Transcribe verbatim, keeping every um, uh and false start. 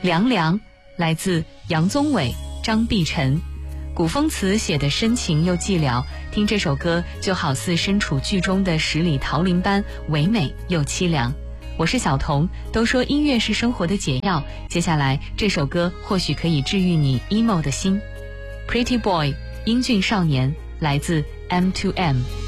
凉凉来自杨宗纬、张碧晨，古风词写得深情又寂寥，听这首歌就好似身处剧中的十里桃林般唯美又凄凉。我是小童，都说音乐是生活的解药，接下来这首歌或许可以治愈你 emo 的心。Pretty Boy 英俊少年来自 M to M。